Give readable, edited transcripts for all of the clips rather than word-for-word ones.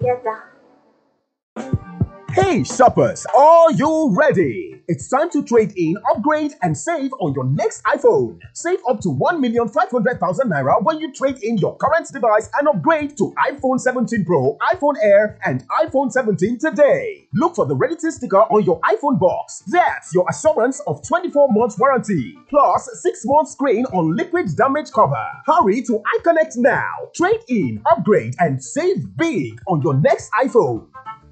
together. Hey shoppers, are you ready? It's time to trade in, upgrade, and save on your next iPhone. Save up to 1,500,000 naira when you trade in your current device and upgrade to iPhone 17 Pro, iPhone Air, and iPhone 17 today. Look for the ready-to sticker on your iPhone box. That's your assurance of 24 months warranty, plus 6 months screen on liquid damage cover. Hurry to iConnect now. Trade in, upgrade, and save big on your next iPhone.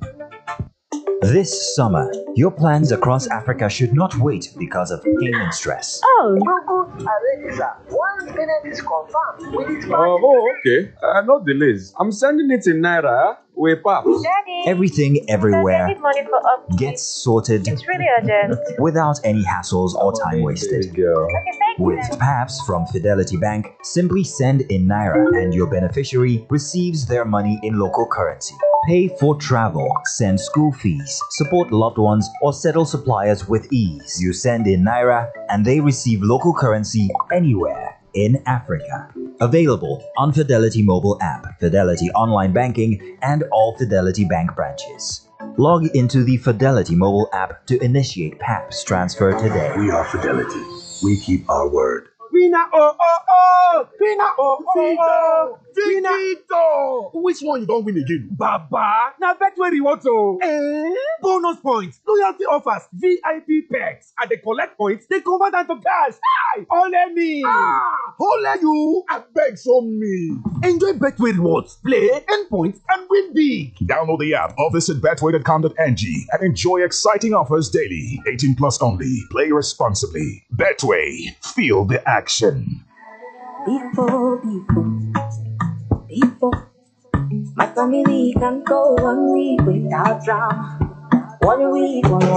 This summer, your plans across Africa should not wait because of payment stress. Oh, Google already, sir. One payment is confirmed with its Okay. No delays. I'm sending it in Naira with PAPS. Daddy. Everything, everywhere, I need money for upkeep. gets sorted It's really urgent. without any hassles or time Baby wasted. girl. Okay, thank you. With PAPS from Fidelity Bank, simply send in Naira and your beneficiary receives their money in local currency. Pay for travel, send school fees, support loved ones, or settle suppliers with ease. You send in Naira and they receive local currency anywhere in Africa. Available on Fidelity mobile app, Fidelity online banking, and all Fidelity Bank branches. Log into the Fidelity mobile app to initiate PAPS transfer today. We are Fidelity. We keep our word. Vina Vina Vito! Which one you don't win again? Baba! Now bet where you want to. Bonus points, loyalty offers, VIP perks. And they collect points, they convert them to cash. Aye! Only me! Only you! I beg so me. Enjoy Betway rewards, play, earn points, and win big. Download the app or visit betway.com.ng and enjoy exciting offers daily. 18 plus only. Play responsibly. Betway. Feel the action. Before, my family can go 1 week without drama. 1 week,